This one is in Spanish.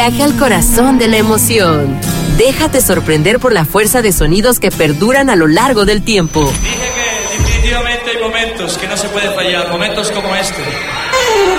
viaje al corazón de la emoción. Déjate sorprender por la fuerza de sonidos que perduran a lo largo del tiempo. Dije que definitivamente hay momentos que no se puede fallar, momentos como este.